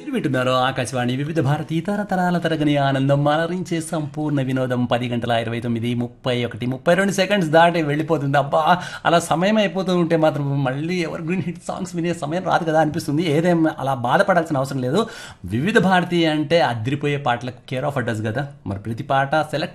మీరు వింటున్నారు ఆకాశవాణి వివిధ భారతి తరతరాల తరగని ఆనందం అలరించే సంపూర్ణ వినోదం 10 గంటల 29 31 32 దాటి వెళ్ళిపోతుంది. అబ్బా, అలా సమయం అయిపోతూ ఉంటే మాత్రం మళ్ళీ ఎవర్ గ్రీన్ హిట్ సాంగ్స్ వినే సమయం రాదు కదా అనిపిస్తుంది. ఏదేం అలా బాధపడాల్సిన అవసరం లేదు. వివిధ భారతి అంటే అదిరిపోయే పాటలకు కేర్ ఆఫ్ అడ్రస్ కదా. మరి ప్రతి పాట సెలెక్ట్